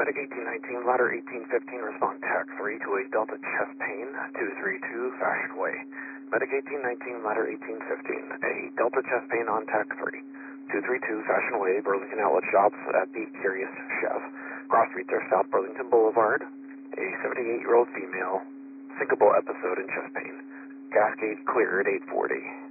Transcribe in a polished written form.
Medic 1819, ladder 1815, respond TAC 3 to a Delta chest pain, 232 Fashion Way. Medic 1819, ladder 1815, a Delta chest pain on TAC 3, 232 Fashion Way, Burlington Outlet Shops at the Curious Chef. Cross streets are South Burlington Boulevard. A 78-year-old female, syncopal episode in chest pain. Cascade cleared 840.